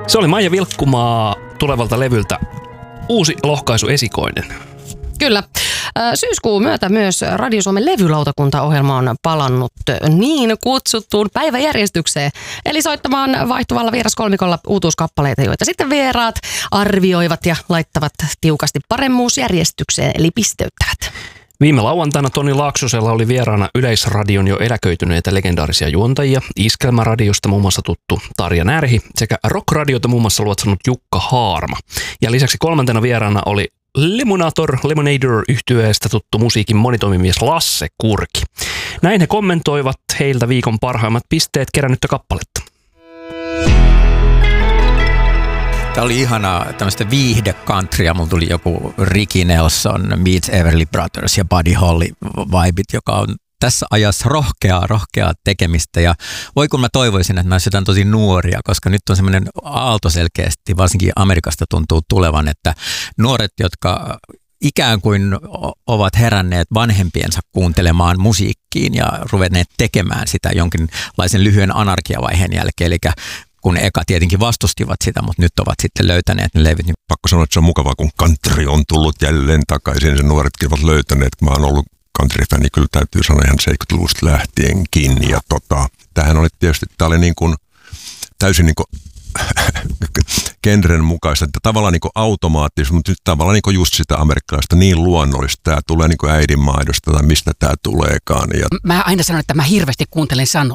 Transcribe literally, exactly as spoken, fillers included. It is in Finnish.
Se oli Maija Vilkkumaa tulevalta levyltä uusi lohkaisu esikoinen. Kyllä. Syyskuun myötä myös Radio Suomen levylautakuntaohjelma on palannut niin kutsuttuun päiväjärjestykseen. Eli soittamaan vaihtuvalla vieraskolmikolla uutuuskappaleita, joita sitten vieraat arvioivat ja laittavat tiukasti paremmuusjärjestykseen, eli pisteyttävät. Viime lauantaina Toni Laaksosella oli vieraana Yleisradion jo eläköityneitä legendaarisia juontajia. Iskelmäradiosta muun muassa tuttu Tarja Närhi sekä Rockradiota muun muassa luotsannut Jukka Haarma. Ja lisäksi kolmantena vieraana oli Lemonator, Lemonador -yhtyeestä tuttu musiikin monitoimimies Lasse Kurki. Näin he kommentoivat heiltä viikon parhaimmat pisteet kerännyttä kappaletta. Tämä oli ihanaa tämmöistä viihde-countrya. Mulla tuli joku Ricky Nelson, Meets Everly Brothers ja Buddy Holly vibit, joka on tässä ajassa rohkeaa, rohkeaa tekemistä. Ja voi kun mä toivoisin, että nämä olisi jotain tosi nuoria, koska nyt on semmoinen aalto selkeästi, varsinkin Amerikasta tuntuu tulevan, että nuoret, jotka ikään kuin ovat heränneet vanhempiensa kuuntelemaan musiikkiin ja ruvenneet tekemään sitä jonkinlaisen lyhyen anarkiavaiheen jälkeen, eli kun eka tietenkin vastustivat sitä, mutta nyt ovat sitten löytäneet ne levyt. Pakko sanoa, että se on mukavaa, kun country on tullut jälleen takaisin. Se nuoretkin ovat löytäneet. Mä oon ollut country-fäni, kyllä täytyy sanoa ihan seitsemänkymmentäluvusta lähtienkin. Ja tota, tämähän oli tietysti, tämä oli niin kuin täysin niin kuin genren mukaista, että tavallaan niin kuin automaattisesti, mutta nyt tavallaan niin kuin just sitä amerikkalaista niin luonnollista. Tämä tulee niin kuin äidinmaidosta tai mistä tämä tuleekaan. Ja mä aina sanon, että mä hirveästi kuuntelen Sun